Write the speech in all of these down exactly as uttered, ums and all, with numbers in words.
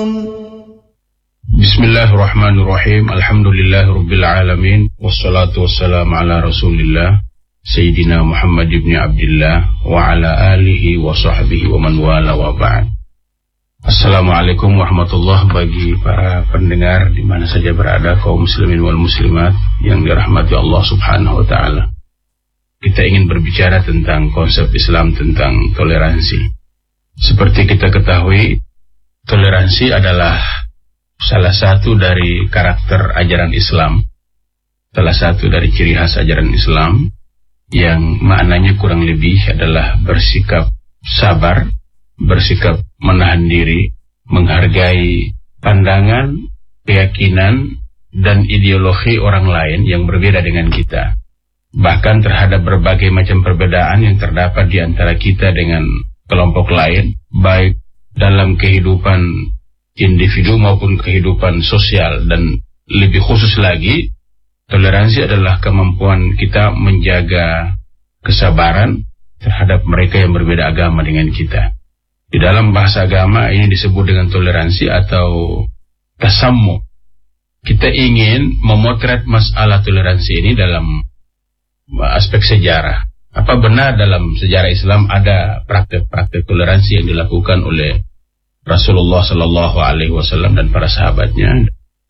Bismillahirrahmanirrahim. Alhamdulillahirabbil alamin wassalatu wassalamu ala Rasulillah Sayyidina Muhammad ibn Abdullah wa ala alihi wa sahbihi wa man wala wa ba'd. Assalamualaikum warahmatullahi bagi para pendengar di mana saja berada, kaum muslimin wal muslimat yang dirahmati Allah Subhanahu wa taala. Kita ingin berbicara tentang konsep Islam, tentang toleransi. Seperti kita ketahui, toleransi adalah salah satu dari karakter ajaran Islam, salah satu dari ciri khas ajaran Islam, yang maknanya kurang lebih adalah bersikap sabar, bersikap menahan diri, menghargai pandangan, keyakinan, dan ideologi orang lain yang berbeda dengan kita. Bahkan terhadap berbagai macam perbedaan yang terdapat di antara kita dengan kelompok lain, baik dalam kehidupan individu maupun kehidupan sosial. Dan lebih khusus lagi, toleransi adalah kemampuan kita menjaga kesabaran terhadap mereka yang berbeda agama dengan kita. Di dalam bahasa agama ini disebut dengan toleransi atau tasammu. Kita ingin memotret masalah toleransi ini dalam aspek sejarah. Apa benar dalam sejarah Islam ada praktek-praktek toleransi yang dilakukan oleh Rasulullah Sallallahu Alaihi Wasallam dan para sahabatnya?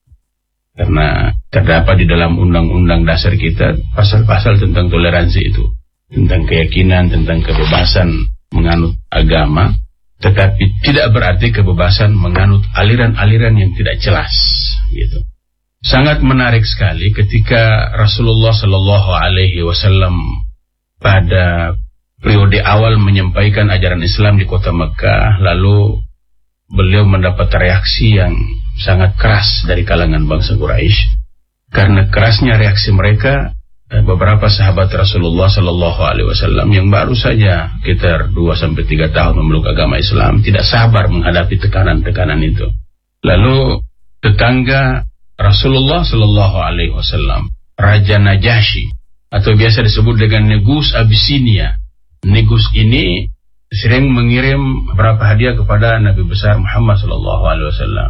Karena terdapat di dalam undang-undang dasar kita pasal-pasal tentang toleransi itu, tentang keyakinan, tentang kebebasan menganut agama, tetapi tidak berarti kebebasan menganut aliran-aliran yang tidak jelas, gitu. Sangat menarik sekali ketika Rasulullah Sallallahu Alaihi Wasallam pada periode awal menyampaikan ajaran Islam di kota Mekah, lalu beliau mendapat reaksi yang sangat keras dari kalangan bangsa Quraisy. Karena kerasnya reaksi mereka, beberapa sahabat Rasulullah Sallallahu Alaihi Wasallam yang baru saja sekitar dua sampai tiga tahun memeluk agama Islam tidak sabar menghadapi tekanan-tekanan itu. Lalu tetangga Rasulullah Sallallahu Alaihi Wasallam, Raja Najasyi atau biasa disebut dengan Negus Abyssinia. Negus ini sering mengirim beberapa hadiah kepada Nabi besar Muhammad Sallallahu Alaihi Wasallam.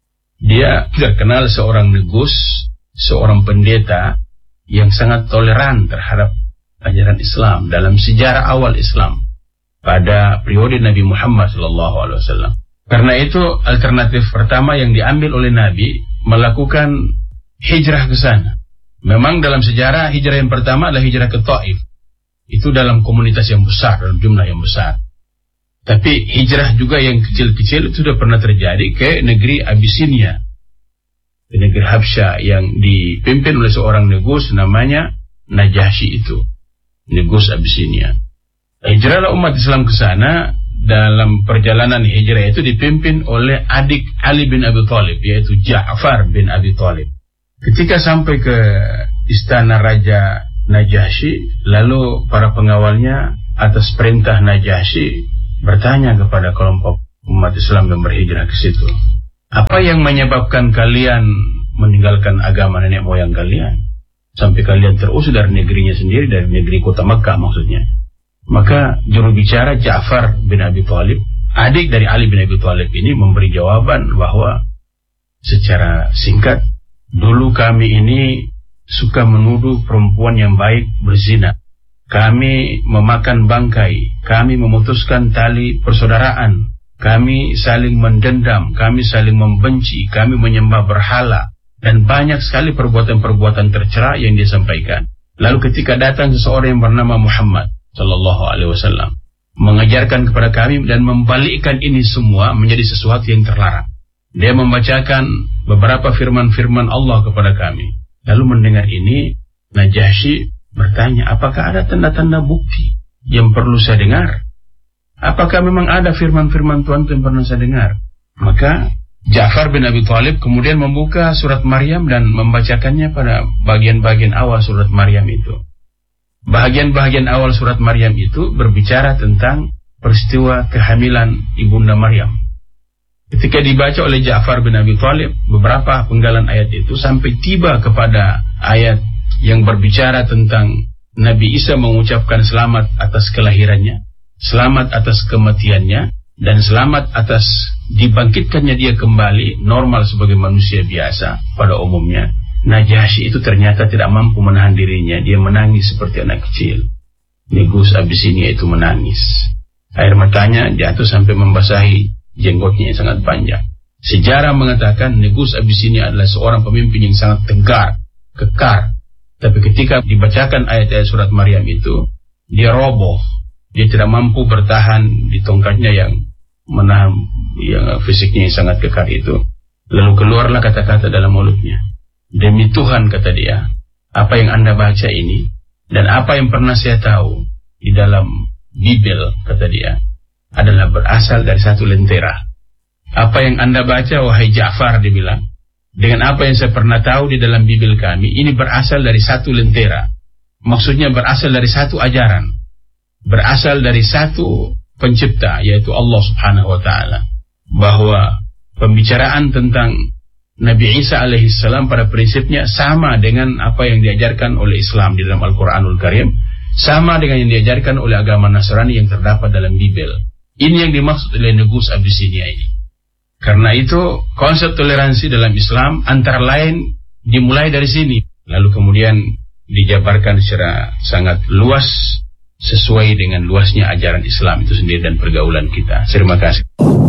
Dia terkenal seorang negus, seorang pendeta yang sangat toleran terhadap ajaran Islam dalam sejarah awal Islam pada periode Nabi Muhammad Sallallahu Alaihi Wasallam. Karena itu alternatif pertama yang diambil oleh Nabi melakukan hijrah ke sana. Memang dalam sejarah hijrah yang pertama adalah hijrah ke Taif. Itu dalam komunitas yang besar, dalam jumlah yang besar. Tapi hijrah juga yang kecil-kecil itu sudah pernah terjadi ke negeri Abyssinia, ke negeri Habsyah yang dipimpin oleh seorang negus namanya Najasyi itu, Negus Abyssinia. Hijrahlah umat Islam ke sana. Dalam perjalanan hijrah itu dipimpin oleh adik Ali bin Abi Thalib, yaitu Ja'far bin Abi Thalib. Ketika sampai ke istana Raja Najasyi, lalu para pengawalnya atas perintah Najasyi bertanya kepada kelompok umat Islam yang berhijrah ke situ, apa yang menyebabkan kalian meninggalkan agama nenek moyang kalian sampai kalian terusir dari negerinya sendiri, dari negeri kota Mekah maksudnya? Maka juru bicara Ja'far bin Abi Thalib, adik dari Ali bin Abi Thalib ini, memberi jawaban bahwa secara singkat, dulu kami ini suka menuduh perempuan yang baik berzina. Kami memakan bangkai, kami memutuskan tali persaudaraan, kami saling mendendam, kami saling membenci, kami menyembah berhala, dan banyak sekali perbuatan-perbuatan tercela yang dia sampaikan. Lalu ketika datang seseorang yang bernama Muhammad Sallallahu Alaihi Wasallam mengajarkan kepada kami dan membalikkan ini semua menjadi sesuatu yang terlarang. Dia membacakan beberapa firman-firman Allah kepada kami. Lalu mendengar ini, Najasyi bertanya, apakah ada tanda-tanda bukti yang perlu saya dengar? Apakah memang ada firman-firman Tuhan yang pernah saya dengar? Maka Ja'far bin Abi Thalib kemudian membuka surat Maryam dan membacakannya pada bagian-bagian awal surat Maryam itu. Bahagian-bahagian awal surat Maryam itu berbicara tentang peristiwa kehamilan Ibunda Maryam. Ketika dibaca oleh Ja'far bin Abi Thalib, beberapa penggalan ayat itu sampai tiba kepada ayat yang berbicara tentang Nabi Isa mengucapkan selamat atas kelahirannya, selamat atas kematiannya, dan selamat atas dibangkitkannya dia kembali normal sebagai manusia biasa pada umumnya, Najasyi itu ternyata tidak mampu menahan dirinya. Dia menangis seperti anak kecil. Negus Abyssinia itu menangis. Air matanya jatuh sampai membasahi jenggotnya yang sangat panjang. Sejarah mengatakan Negus Abyssinia adalah seorang pemimpin yang sangat tegar, kekar. Tapi ketika dibacakan ayat-ayat surat Maryam itu, dia roboh. Dia tidak mampu bertahan di tongkatnya yang menahan yang fisiknya yang sangat kekar itu. Lalu keluarlah kata-kata dalam mulutnya. Demi Tuhan, kata dia, apa yang Anda baca ini dan apa yang pernah saya tahu di dalam Bibel, kata dia, adalah berasal dari satu lentera. Apa yang Anda baca, wahai Ja'far, dia bilang, dengan apa yang saya pernah tahu di dalam Bibel kami, ini berasal dari satu lentera. Maksudnya berasal dari satu ajaran, berasal dari satu pencipta, yaitu Allah subhanahu wa ta'ala. Bahwa pembicaraan tentang Nabi Isa alaihissalam pada prinsipnya sama dengan apa yang diajarkan oleh Islam di dalam Al-Quranul Karim, sama dengan yang diajarkan oleh agama Nasrani yang terdapat dalam Bibel. Ini yang dimaksud oleh Negus Abyssinia ini. Karena itu konsep toleransi dalam Islam antara lain dimulai dari sini, lalu kemudian dijabarkan secara sangat luas sesuai dengan luasnya ajaran Islam itu sendiri dan pergaulan kita. Terima kasih.